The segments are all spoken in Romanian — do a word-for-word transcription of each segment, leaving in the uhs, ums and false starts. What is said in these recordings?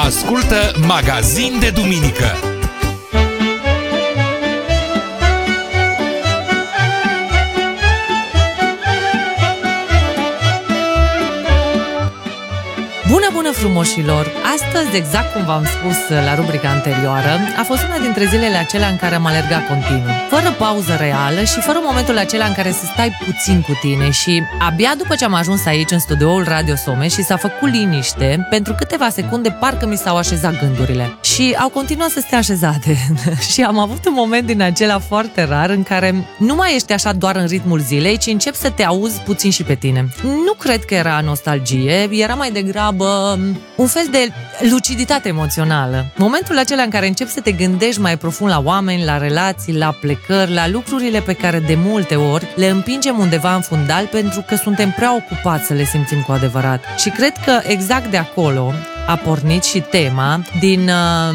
Ascultă Magazin de Duminică. Bună, bună frumoșilor! Astăzi, exact cum v-am spus la rubrica anterioară, a fost una dintre zilele acelea în care am alergat continuu, fără pauză reală și fără momentul acela în care să stai puțin cu tine și abia după ce am ajuns aici în studioul Radio Somes și s-a făcut liniște, pentru câteva secunde parcă mi s-au așezat gândurile și au continuat să stea așezate și am avut un moment din acela foarte rar în care nu mai ești așa doar în ritmul zilei, ci începi să te auzi puțin și pe tine. Nu cred că era nostalgie, era mai degrabă un fel de luciditate emoțională. Momentul acela în care începi să te gândești mai profund la oameni, la relații, la plecări, la lucrurile pe care de multe ori le împingem undeva în fundal pentru că suntem prea ocupați să le simțim cu adevărat. Și cred că exact de acolo a pornit și tema din,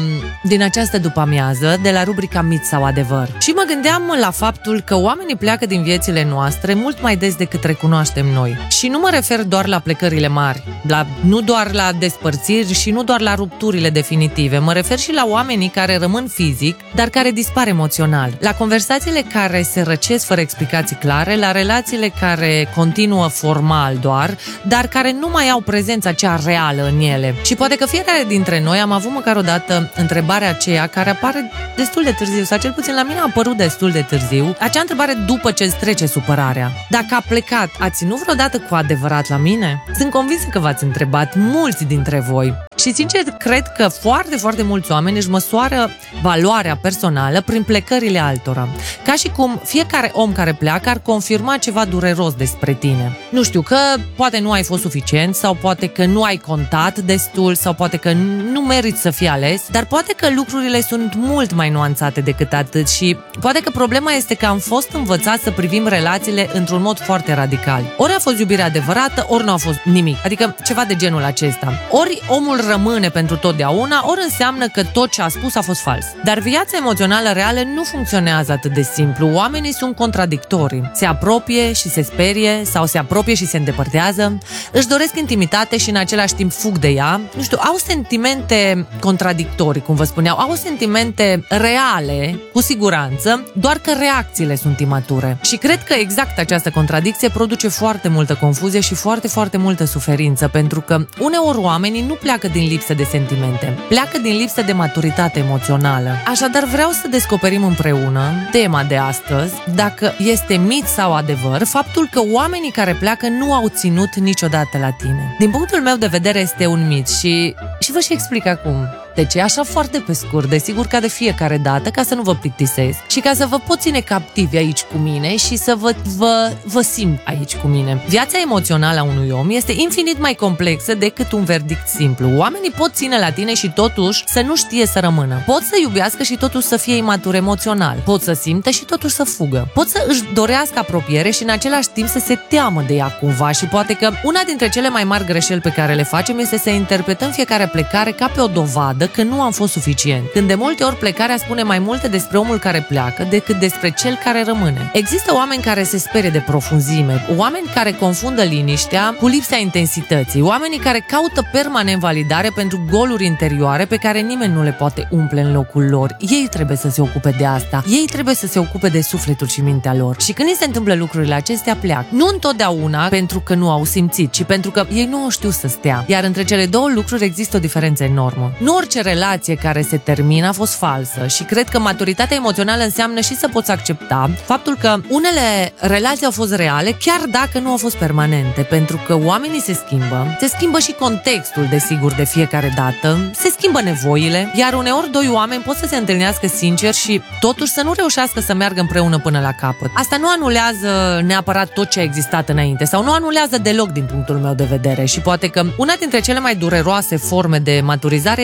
din această după-amiază, de la rubrica Mit sau Adevăr. Și mă gândeam la faptul că oamenii pleacă din viețile noastre mult mai des decât recunoaștem noi. Și nu mă refer doar la plecările mari, la, nu doar la despărțiri și nu doar la rupturile definitive. Mă refer și la oamenii care rămân fizic, dar care dispar emoțional. La conversațiile care se răcesc fără explicații clare, la relațiile care continuă formal doar, dar care nu mai au prezența cea reală în ele. Și poate că fiecare dintre noi am avut măcar o dată întrebarea aceea care apare destul de târziu, sau cel puțin la mine a apărut destul de târziu, acea întrebare după ce îți trece supărarea. Dacă a plecat, a ținut vreodată cu adevărat la mine? Sunt convinsă că v-ați întrebat mulți dintre voi. Și sincer, cred că foarte, foarte mulți oameni își măsoară valoarea personală prin plecările altora. Ca și cum fiecare om care pleacă ar confirma ceva dureros despre tine. Nu știu, că poate nu ai fost suficient, sau poate că nu ai contat destul, sau poate că nu meriți să fii ales, dar poate că lucrurile sunt mult mai nuanțate decât atât și poate că problema este că am fost învățați să privim relațiile într-un mod foarte radical. Ori a fost iubire adevărată, ori nu a fost nimic. Adică ceva de genul acesta. Ori omul rămâne pentru totdeauna, ori înseamnă că tot ce a spus a fost fals. Dar viața emoțională reală nu funcționează atât de simplu. Oamenii sunt contradictorii. Se apropie și se sperie, sau se apropie și se îndepărtează, își doresc intimitate și în același timp fug de ea. Nu știu, au sentimente contradictorii, cum vă spuneau, au sentimente reale, cu siguranță, doar că reacțiile sunt imature. Și cred că exact această contradicție produce foarte multă confuzie și foarte, foarte multă suferință, pentru că uneori oamenii nu pleacă din lipsă de sentimente, pleacă din lipsă de maturitate emoțională. Așadar vreau să descoperim împreună tema de astăzi, dacă este mit sau adevăr, faptul că oamenii care pleacă nu au ținut niciodată la tine. Din punctul meu de vedere este un mit și, și vă și explic acum. De ce? Așa foarte pe scurt, desigur, ca de fiecare dată, ca să nu vă plictisesc și ca să vă pot ține captivi aici cu mine și să vă, vă, vă simt aici cu mine. Viața emoțională a unui om este infinit mai complexă decât un verdict simplu. Oamenii pot ține la tine și totuși să nu știe să rămână. Pot să iubească și totuși să fie imatur emoțional. Pot să simte și totuși să fugă. Pot să își dorească apropiere și în același timp să se teamă de ea cumva și poate că una dintre cele mai mari greșeli pe care le facem este să interpretăm fiecare plecare ca pe o dovadă că nu am fost suficient, când de multe ori plecarea spune mai multe despre omul care pleacă decât despre cel care rămâne. Există oameni care se sperie de profunzime, oameni care confundă liniștea cu lipsa intensității, oamenii care caută permanent validare pentru goluri interioare pe care nimeni nu le poate umple în locul lor. Ei trebuie să se ocupe de asta, ei trebuie să se ocupe de sufletul și mintea lor. Și când îi se întâmplă lucrurile acestea, pleacă. Nu întotdeauna pentru că nu au simțit, ci pentru că ei nu știu să stea. Iar între cele două lucruri există o diferență enormă. Nu orice relație care se termină a fost falsă și cred că maturitatea emoțională înseamnă și să poți accepta faptul că unele relații au fost reale, chiar dacă nu au fost permanente, pentru că oamenii se schimbă, se schimbă și contextul, desigur, de fiecare dată, se schimbă nevoile, iar uneori doi oameni pot să se întâlnească sincer și totuși să nu reușească să meargă împreună până la capăt. Asta nu anulează neapărat tot ce a existat înainte sau nu anulează deloc din punctul meu de vedere și poate că una dintre cele mai dureroase forme de maturizare este să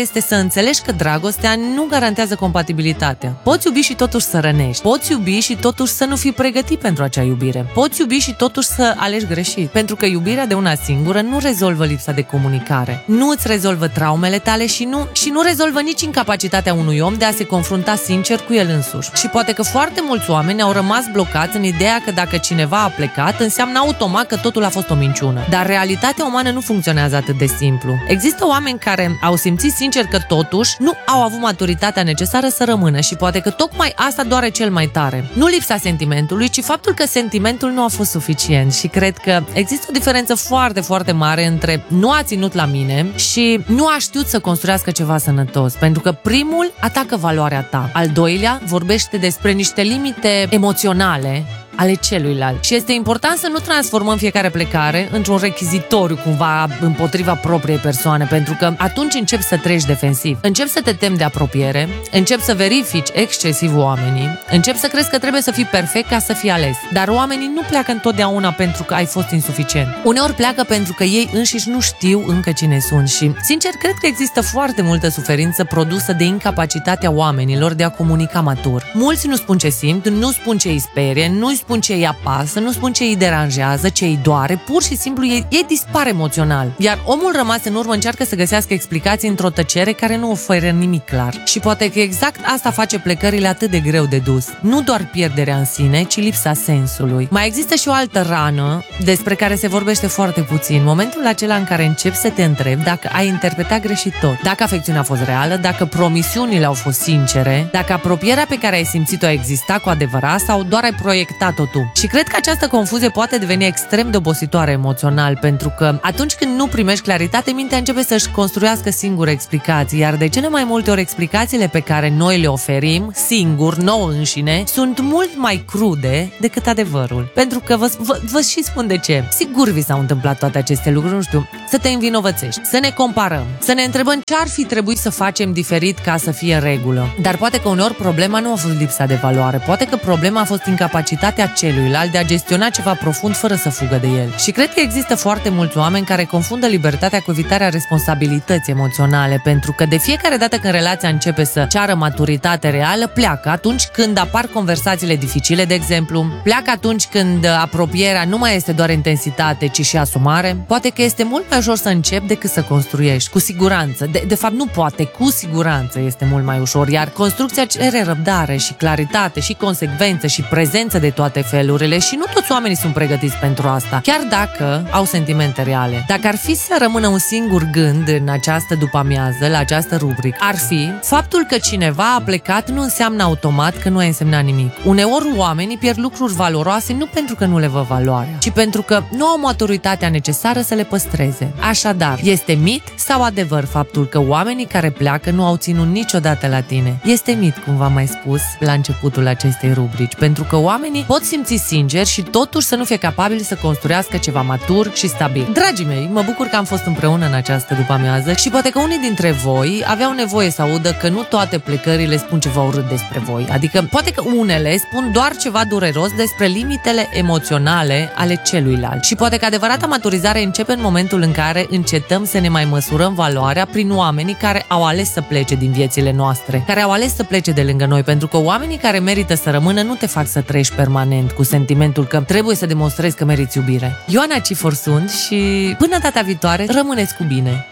înțelegi că dragostea nu garantează compatibilitatea. Poți iubi și totuși să rănești. Poți iubi și totuși să nu fii pregătit pentru acea iubire. Poți iubi și totuși să alegi greșit. Pentru că iubirea de una singură nu rezolvă lipsa de comunicare. Nu îți rezolvă traumele tale și nu, și nu rezolvă nici incapacitatea unui om de a se confrunta sincer cu el însuși. Și poate că foarte mulți oameni au rămas blocați în ideea că dacă cineva a plecat, înseamnă automat că totul a fost o minciună. Dar realitatea umană nu funcționează atât de simplu. Există oameni care au simțit sincer că totuși nu au avut maturitatea necesară să rămână și poate că tocmai asta doare cel mai tare. Nu lipsa sentimentului, ci faptul că sentimentul nu a fost suficient și cred că există o diferență foarte, foarte mare între nu a ținut la mine și nu a știut să construiască ceva sănătos, pentru că primul atacă valoarea ta, al doilea vorbește despre niște limite emoționale ale celuilalt. Și este important să nu transformăm fiecare plecare într-un rechizitoriu cumva împotriva propriei persoane, pentru că atunci începi să treci defensiv. Începi să te temi de apropiere, începi să verifici excesiv oamenii, începi să crezi că trebuie să fii perfect ca să fii ales. Dar oamenii nu pleacă întotdeauna pentru că ai fost insuficient. Uneori pleacă pentru că ei înșiși nu știu încă cine sunt și, sincer, cred că există foarte multă suferință produsă de incapacitatea oamenilor de a comunica matur. Mulți nu spun ce simt, nu spun ce îi sperie, nu spun ce îi apasă, nu spun ce îi deranjează, ce îi doare, pur și simplu ei, ei dispar emoțional. Iar omul rămas în urmă încearcă să găsească explicații într-o tăcere care nu oferă nimic clar. Și poate că exact asta face plecările atât de greu de dus. Nu doar pierderea în sine, ci lipsa sensului. Mai există și o altă rană despre care se vorbește foarte puțin. Momentul acela în care începi să te întrebi dacă ai interpretat greșit tot, dacă afecțiunea a fost reală, dacă promisiunile au fost sincere, dacă apropierea pe care ai simțit-o a existat cu adevărat sau doar ai proiectat-o tu. Și cred că această confuzie poate deveni extrem de obositoare emoțional, pentru că atunci când nu primești claritate, mintea începe să-și construiască singure explicații, iar de cele mai multe ori explicațiile pe care noi le oferim singur, nouă înșine, sunt mult mai crude decât adevărul. Pentru că vă, vă, vă și spun de ce. Sigur vi s-au întâmplat toate aceste lucruri, nu știu, să te învinovățești, să ne comparăm, să ne întrebăm ce ar fi trebuit să facem diferit ca să fie în regulă. Dar poate că uneori problema nu a fost lipsa de valoare, poate că problema a fost incapacitatea celuilalt de a gestiona ceva profund fără să fugă de el. Și cred că există foarte mulți oameni care confundă libertatea cu evitarea responsabilității emoționale, pentru că de fiecare dată când relația începe să ceară maturitate reală, pleacă atunci când apar conversațiile dificile, de exemplu, pleacă atunci când apropierea nu mai este doar intensitate, ci și asumare. Poate că este mult mai ușor să începi decât să construiești, cu siguranță. De, de fapt, nu poate, cu siguranță este mult mai ușor, iar construcția cere răbdare și claritate și consecvență și prezență de toate felurile și nu toți oamenii sunt pregătiți pentru asta, chiar dacă au sentimente reale. Dacă ar fi să rămână un singur gând în această după-amiază, la această rubrică, ar fi faptul că cineva a plecat nu înseamnă automat că nu a însemnat nimic. Uneori oamenii pierd lucruri valoroase nu pentru că nu le văd valoarea, ci pentru că nu au maturitatea necesară să le păstreze. Așadar, este mit sau adevăr faptul că oamenii care pleacă nu au ținut niciodată la tine? Este mit, cum v-am mai spus la începutul acestei rubrici, pentru că oamenii pot simți sincer și totuși să nu fie capabili să construiască ceva matur și stabil. Dragii mei, mă bucur că am fost împreună în această după-amiază și poate că unii dintre voi aveau nevoie să audă că nu toate plecările spun ceva urât despre voi. Adică poate că unele spun doar ceva dureros despre limitele emoționale ale celuilalt. Și poate că adevărata maturizare începe în momentul în care încetăm să ne mai măsurăm valoarea prin oamenii care au ales să plece din viețile noastre, care au ales să plece de lângă noi, pentru că oamenii care merită să rămână nu te fac să trăiești permanent cu sentimentul că trebuie să demonstrezi că meriți iubire. Ioana Cifor sunt și până data viitoare, rămâneți cu bine!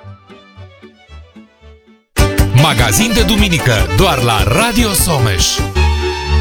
Magazin de duminică, doar la Radio Someș.